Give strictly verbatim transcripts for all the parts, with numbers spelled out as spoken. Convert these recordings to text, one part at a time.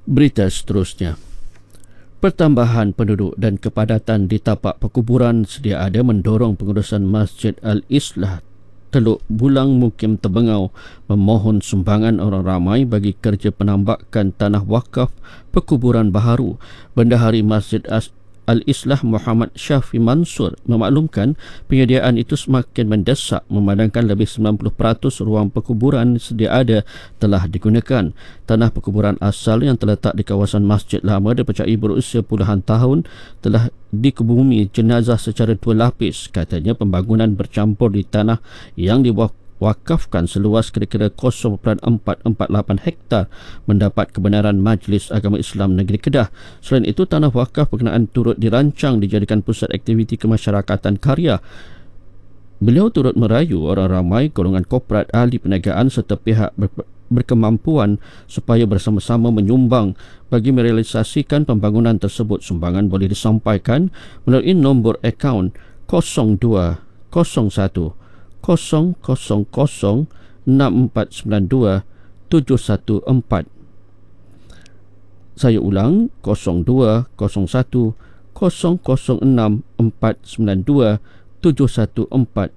Berita seterusnya. Pertambahan penduduk dan kepadatan di tapak perkuburan sedia ada mendorong pengurusan Masjid Al-Islah Teluk Bulang Mukim Terbengau memohon sumbangan orang ramai bagi kerja penambakan tanah wakaf perkuburan baharu. Bendahari Masjid Al-Islah Muhammad Syafi Mansur memaklumkan penyediaan itu semakin mendesak memandangkan lebih sembilan puluh peratus ruang perkuburan sedia ada telah digunakan. Tanah perkuburan asal yang terletak di kawasan Masjid Lama dipercayai berusia puluhan tahun telah dikebumi jenazah secara dua lapis. Katanya pembangunan bercampur di tanah yang diwakafkan seluas kira-kira kosong perpuluhan empat empat lapan hektar mendapat kebenaran Majlis Agama Islam Negeri Kedah. Selain itu, tanah wakaf berkenaan turut dirancang dijadikan pusat aktiviti kemasyarakatan karya. Beliau turut merayu orang ramai, golongan korporat, ahli perniagaan serta pihak ber- berkemampuan supaya bersama-sama menyumbang bagi merealisasikan pembangunan tersebut. Sumbangan boleh disampaikan melalui nombor akaun kosong dua kosong satu kosong kosong kosong enam empat sembilan dua tujuh satu empat. Saya ulang, kosong dua kosong satu kosong kosong enam empat sembilan dua tujuh satu empat.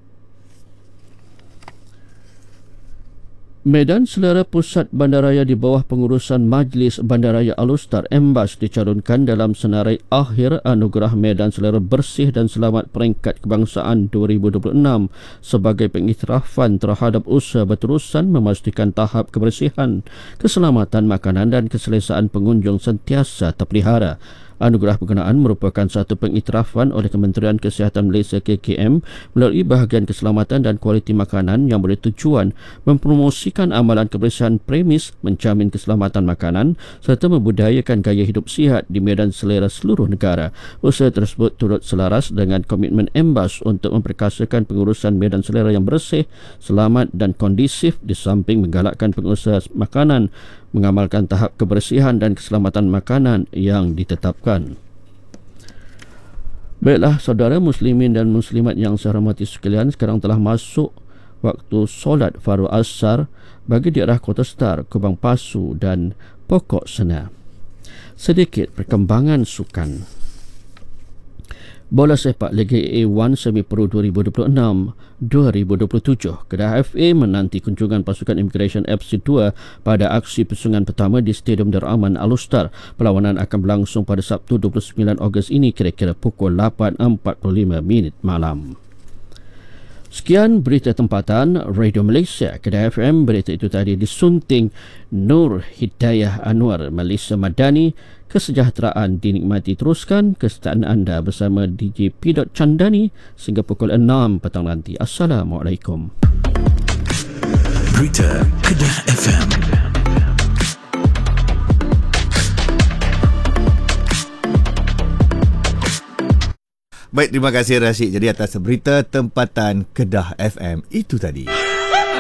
Medan Selera Pusat Bandaraya di bawah pengurusan Majlis Bandaraya Alustar M B A S dicalonkan dalam senarai akhir Anugerah Medan Selera Bersih dan Selamat Peringkat Kebangsaan dua ribu dua puluh enam sebagai pengiktirafan terhadap usaha berterusan memastikan tahap kebersihan, keselamatan makanan dan keselesaan pengunjung sentiasa terpelihara. Anugerah berkenaan merupakan satu pengiktirafan oleh Kementerian Kesihatan Malaysia K K M melalui bahagian keselamatan dan kualiti makanan yang bertujuan mempromosikan amalan kebersihan premis, menjamin keselamatan makanan serta membudayakan gaya hidup sihat di medan selera seluruh negara. Usaha tersebut turut selaras dengan komitmen M B A S untuk memperkasakan pengurusan medan selera yang bersih, selamat dan kondisif di samping menggalakkan pengusaha makanan mengamalkan tahap kebersihan dan keselamatan makanan yang ditetapkan. Baiklah, saudara muslimin dan muslimat yang saya hormati sekalian, sekarang telah masuk waktu solat Fardu Asar bagi daerah Kota Star, Kubang Pasu dan Pokok Sena. Sedikit perkembangan sukan. Bola sepak Liga A satu Semi Pro dua ribu dua puluh enam dua ribu dua puluh tujuh. Kedah F A menanti kunjungan pasukan Immigration F C dua pada aksi persungan pertama di Stadium Darul Aman Alustar. Perlawanan akan berlangsung pada Sabtu dua puluh sembilan Ogos ini kira-kira pukul lapan empat puluh lima minit malam. Sekian berita tempatan Radio Malaysia Kedah F M. Berita itu tadi disunting Nur Hidayah Anwar, Malaysia Madani. Kesejahteraan dinikmati, teruskan kesetaan anda bersama D J P. Chandani sehingga pukul enam petang nanti. Assalamualaikum. Berita Kedah F M. Baik, terima kasih Rashid. Jadi atas berita tempatan Kedah F M itu tadi.